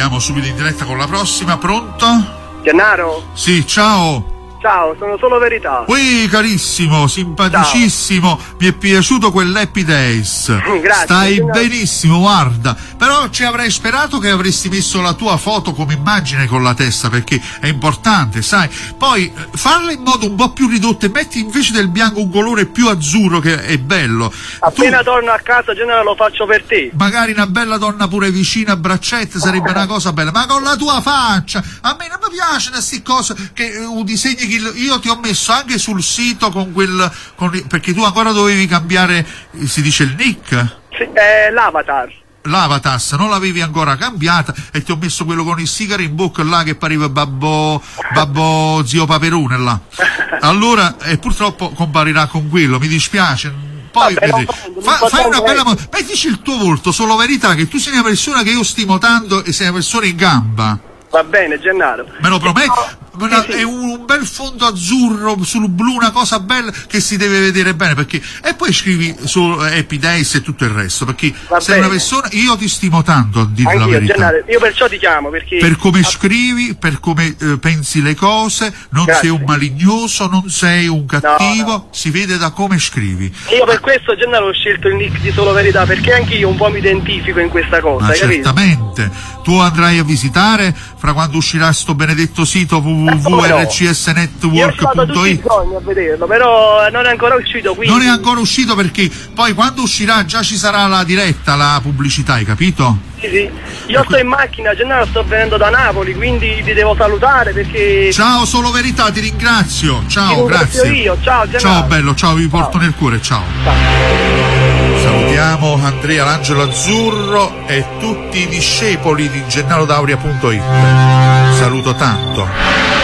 Andiamo subito in diretta con la prossima. Pronto? Gennaro? Sì, ciao. Ciao, sono Solo Verità. Ui, carissimo, simpaticissimo, ciao. Mi è piaciuto quell'Happy Days. Grazie. Stai benissimo, guarda. Però ci avrei sperato che avresti messo la tua foto come immagine con la testa, perché è importante, sai. Poi farla in modo un po' più ridotto e metti invece del bianco un colore più azzurro, che è bello. Appena torno a casa, Gennaro, lo faccio per te. Magari una bella donna pure vicina a braccette sarebbe una cosa bella, ma con la tua faccia. A me non mi piace queste cose che disegni. Io ti ho messo anche sul sito con perché tu ancora dovevi cambiare, si dice il nick? Sì, l'avatar, non l'avevi ancora cambiata, e ti ho messo quello con il sigaro in bocca là che pareva babbo zio Paperone là. Allora, purtroppo comparirà con quello, mi dispiace. Poi vabbè, fai una bella mettici il tuo volto, Solo Verità, che tu sei una persona che io stimo tanto e sei una persona in gamba. Va bene, Gennaro. Me lo prometti? Sì. È un bel fondo azzurro sul blu, una cosa bella che si deve vedere bene, perché e poi scrivi su Happy Days e tutto il resto, perché sei una persona, io ti stimo tanto, a dire la verità. Gennaro, io perciò ti chiamo, perché per come scrivi, per come pensi le cose, non Grazie. sei un malignoso, non sei un cattivo, no. Si vede da come scrivi. Io per questo, Gennaro, ho scelto il nick di Solo Verità, perché anche io un po' mi identifico in questa cosa. Ma hai certamente. Capito? Tu andrai a visitare fra quando uscirà sto benedetto sito www.rcsnetwork.it. Io vado tutti i giorni a vederlo, però non è ancora uscito, quindi... Non è ancora uscito, perché poi quando uscirà già ci sarà la diretta, la pubblicità, hai capito? Sì. Io sto in macchina, Gennaro, sto venendo da Napoli, quindi ti devo salutare perché... Ciao Solo Verità, ti ringrazio. Ciao, grazie. Io. Ciao, Gennaro. Ciao bello, ciao, vi porto nel cuore, ciao. Salutiamo Andrea l'Angelo Azzurro e tutti i discepoli di GennaroDauria.it. Saluto tanto.